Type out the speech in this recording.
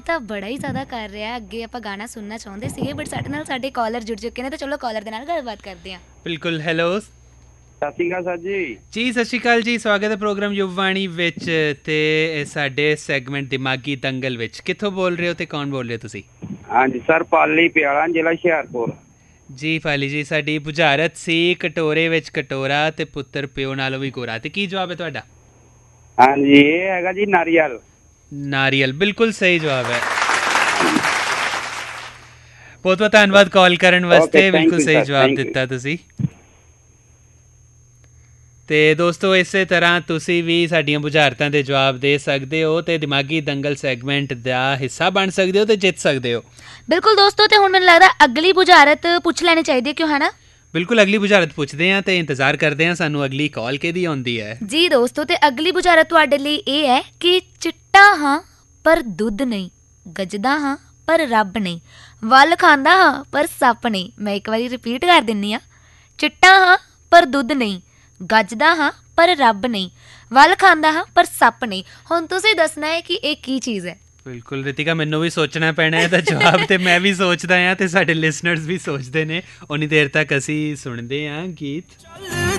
ਤਾਂ ਬੜਾ ਹੀ ਜ਼ਿਆਦਾ ਕਰ ਰਿਹਾ। ਅੱਗੇ ਆਪਾਂ ਗਾਣਾ ਸੁਣਨਾ ਚਾਹੁੰਦੇ ਸੀਗੇ ਬਟ ਸਾਡੇ ਨਾਲ ਸਾਡੇ ਕਾਲਰ ਜੁੜ ਚੁੱਕੇ ਨੇ, ਤਾਂ ਚਲੋ ਕਾਲਰ ਦੇ ਨਾਲ ਗੱਲਬਾਤ ਕਰਦੇ ਹਾਂ। ਬਿਲਕੁਲ। ਹੈਲੋ ਸਤਿ ਸ਼੍ਰੀ ਅਕਾਲ ਸਰ ਜੀ। ਸਤਿ ਸ਼੍ਰੀ ਅਕਾਲ ਜੀ। ਸਵਾਗਤ ਹੈ ਪ੍ਰੋਗਰਾਮ ਯੁਵਵਾਣੀ ਵਿੱਚ ਤੇ ਸਾਡੇ ਸੈਗਮੈਂਟ ਦਿਮਾਗੀ ਦੰਗਲ ਵਿੱਚ। ਕਿੱਥੋਂ ਬੋਲ ਰਹੇ ਹੋ ਤੇ ਕੌਣ ਬੋਲ ਰਹੇ ਹੋ ਤੁਸੀਂ? ਹਾਂਜੀ ਸਰ, ਪਾਲੀ ਪਿਆਲਾ, ਜ਼ਿਲ੍ਹਾ ਹੁਸ਼ਿਆਰਪੁਰ ਜੀ ਪਾਲੀ ਜੀ, ਸਾਡੀ ਬੁਝਾਰਤ ਸੀ ਕਟੋਰੇ ਵਿੱਚ ਕਟੋਰਾ ਤੇ ਪੁੱਤਰ ਪਿਓ ਨਾਲੋਂ ਵੀ ਗੋਰਾ। ਤੇ ਕੀ ਜਵਾਬ ਹੈ ਤੁਹਾਡਾ? ਹਾਂਜੀ, ਇਹ ਹੈਗਾ ਜੀ ਨਾਰੀਅਲ। ਨਾਰੀਅਲ, ਬਿਲਕੁਲ ਸਹੀ ਜਵਾਬ ਹੈ। ਬਹੁਤ ਬਹੁਤ ਧੰਨਵਾਦ ਕਾਲ ਕਰਨ ਵਾਸਤੇ। ਬਿਲਕੁਲ ਸਹੀ ਜਵਾਬ ਦਿੱਤਾ ਤੁਸੀਂ। ਤੇ ਦੋਸਤੋ, ਇਸੇ ਤਰ੍ਹਾਂ ਤੁਸੀਂ ਵੀ ਸਾਡੀਆਂ ਬੁਝਾਰਤਾਂ ਦੇ ਜਵਾਬ ਦੇ ਸਕਦੇ ਹੋ ਤੇ ਦਿਮਾਗੀ ਦੰਗਲ ਸੈਗਮੈਂਟ ਦਾ ਹਿੱਸਾ ਬਣ ਸਕਦੇ ਹੋ ਤੇ ਜਿੱਤ ਸਕਦੇ ਹੋ। ਬਿਲਕੁਲ ਦੋਸਤੋ, ਤੇ ਹੁਣ ਮੈਨੂੰ ਲੱਗਦਾ ਅਗਲੀ ਬੁਝਾਰਤ ਪੁੱਛ ਲੈਣੀ ਚਾਹੀਦੀ, ਕਿਉਂ ਹੈ ਨਾ? ਬਿਲਕੁਲ, ਅਗਲੀ ਬੁਝਾਰਤ ਪੁੱਛਦੇ ਹਾਂ ਤੇ ਇੰਤਜ਼ਾਰ ਕਰਦੇ ਹਾਂ ਸਾਨੂੰ ਅਗਲੀ ਕਾਲ ਕਿਹਦੀ ਆਉਂਦੀ ਹੈ। ਜੀ ਦੋਸਤੋ, ਤੇ ਅਗਲੀ ਬੁਝਾਰਤ ਤੁਹਾਡੇ ਲਈ ਇਹ ਹੈ ਕਿ ਚਿੱਟਾ ਹਾਂ ਪਰ ਦੁੱਧ ਨਹੀਂ, ਗੱਜਦਾ ਹਾਂ ਪਰ ਰੱਬ ਨਹੀਂ, ਵੱਲ ਖਾਂਦਾ ਹਾਂ ਪਰ ਸੱਪ ਨਹੀਂ। ਮੈਂ ਇੱਕ ਵਾਰੀ ਰਿਪੀਟ ਕਰ ਦਿੰਦੀ ਹਾਂ। ਚਿੱਟਾ ਹਾਂ ਪਰ ਦੁੱਧ ਨਹੀਂ, ਗੱਜਦਾ ਹਾਂ ਪਰ ਰੱਬ ਨਹੀਂ, ਵੱਲ ਖਾਂਦਾ ਹਾਂ ਪਰ ਸੱਪ ਨਹੀਂ। ਹੁਣ ਤੁਸੀਂ ਦੱਸਣਾ ਹੈ ਕਿ ਇਹ ਕੀ ਚੀਜ਼ ਹੈ। ਬਿਲਕੁਲ ਰਿਤਿਕਾ, ਮੈਨੂੰ ਵੀ ਸੋਚਣਾ ਪੈਣਾ ਹੈ ਤਾਂ ਜਵਾਬ ਤੇ ਮੈਂ ਵੀ ਸੋਚਦਾ ਹਾਂ ਤੇ ਸਾਡੇ ਲਿਸਨਰਸ ਵੀ ਸੋਚਦੇ ਨੇ। ਉਨੀ ਦੇਰ ਤੱਕ ਅਸੀਂ ਸੁਣਦੇ ਹਾਂ ਗੀਤ।